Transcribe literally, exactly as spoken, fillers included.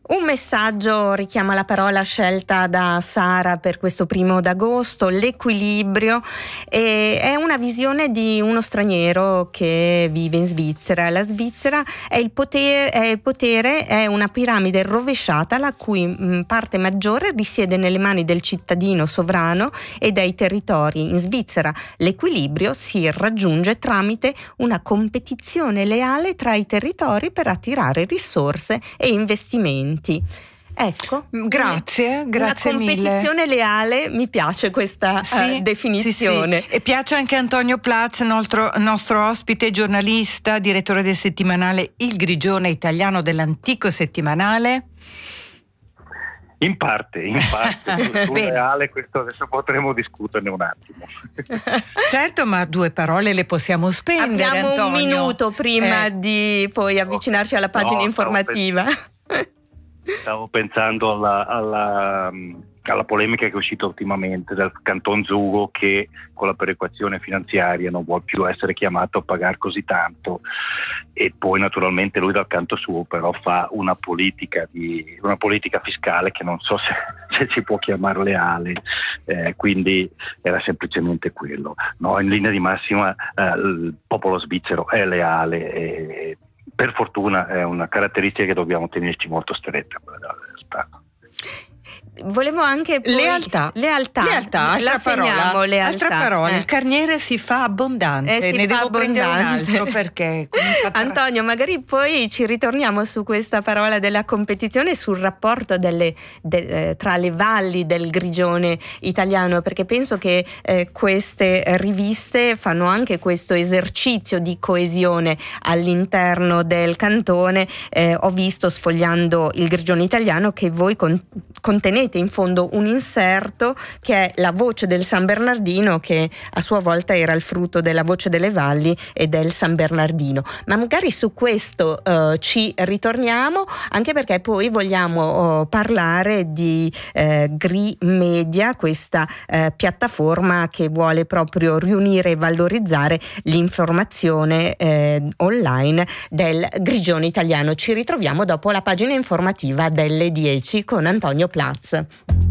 Un messaggio richiama la parola scelta da Sara per questo primo d'agosto, l'equilibrio, e è una visione di uno straniero che vive in Svizzera. La Svizzera è il potere, è, il potere, è una piramide rovesciata la cui mh, parte maggiore risiede nelle mani del cittadino sovrano e dei territori. In Svizzera l'equilibrio si raggiunge tramite una competizione leale tra i territori per attirare risorse e investimenti. Ecco, grazie, grazie una mille. competizione leale, mi piace questa sì, uh, definizione. Sì, sì. E piace anche Antonio Platz, nostro, nostro ospite, giornalista, direttore del settimanale Il Grigione Italiano, dell'antico settimanale. In parte, in parte, sul reale questo adesso potremo discuterne un attimo. Certo, ma due parole le possiamo spendere. Abbiamo Antonio. un minuto prima eh. di poi avvicinarci alla pagina no, informativa. Stavo pensando alla, alla, alla polemica che è uscita ultimamente dal Canton Zugo, che con la perequazione finanziaria non vuol più essere chiamato a pagare così tanto, e poi naturalmente lui dal canto suo però fa una politica di una politica fiscale che non so se, se si può chiamare leale, eh, quindi era semplicemente quello. No, in linea di massima eh, il popolo svizzero è leale e per fortuna è una caratteristica che dobbiamo tenerci molto stretta, quella dello Stato. Volevo anche poi... lealtà, lealtà, lealtà altra la parola, segniamo, lealtà. altra parola. Eh. Il carniere si fa abbondante, Eh, si ne fa devo abbondante. prendere un altro perché a... Antonio, magari poi ci ritorniamo su questa parola della competizione, sul rapporto delle, de, eh, tra le valli del Grigione italiano, perché penso che eh, queste riviste fanno anche questo esercizio di coesione all'interno del cantone. Eh, ho visto, sfogliando il Grigione Italiano, che voi con, contenete in fondo un inserto che è la voce del San Bernardino, che a sua volta era il frutto della voce delle valli e del San Bernardino. Ma magari su questo uh, ci ritorniamo, anche perché poi vogliamo uh, parlare di uh, Gri Media, questa uh, piattaforma che vuole proprio riunire e valorizzare l'informazione uh, online del Grigione Italiano. Ci ritroviamo dopo la pagina informativa delle dieci con Antonio Platz.